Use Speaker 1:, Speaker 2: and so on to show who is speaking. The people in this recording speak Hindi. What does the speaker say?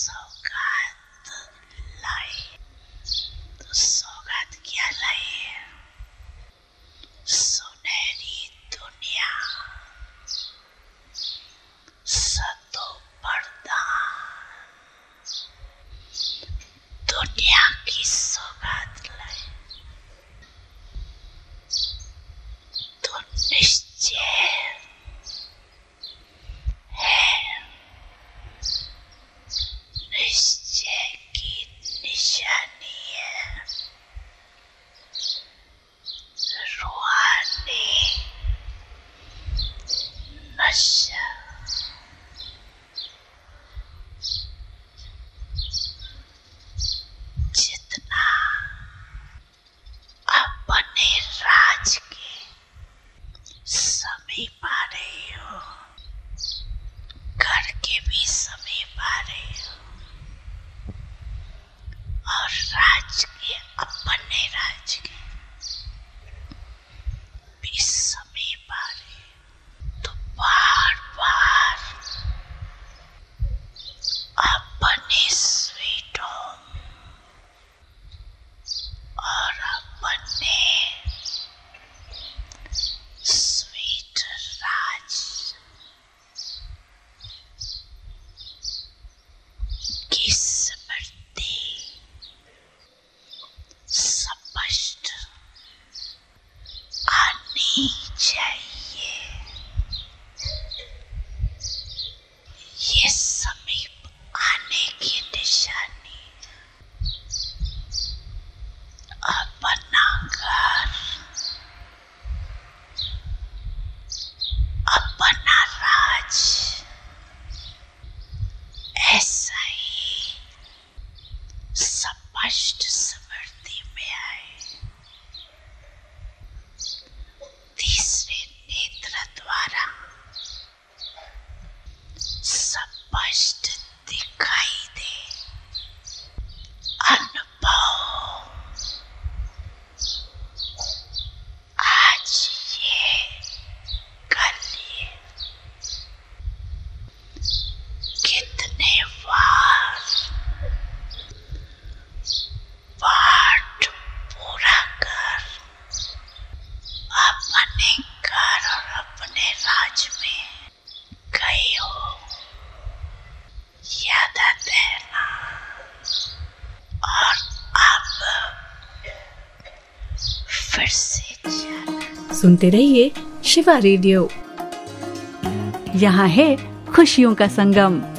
Speaker 1: सौगात लाई तो सौगात क्या लाई? सुनहरी दुनिया, सतो पर्दा, दुनिया की सौगात लाई तो निश्चय निश्चय की निशानी है। रूहानी नशा जितना अपने राज के समीप आ रही हो, घर के भी समीप आ रही हो और राज के अपने राज के भी समीप आ रही हो, तो बार बार अपने स्वीट होम और अपने स्वीट राज की स्मृति स्पष्ट आनी चाहिए। ये समीप आने की निशानी अपना घर, अपना राज ऐसा ही स्पष्ट स्मृति में आए। तीसरे नेत्र द्वारा स्पष्ट दिखाई दे। अनुभव आज ये कर लिए। कितने पाठ पूरा कर अपने घर और अपने राज में गई हो, याद आते हैं ना? और अब फिर से जाना।
Speaker 2: सुनते रहिए शिवा रेडियो। यहाँ है खुशियों का संगम।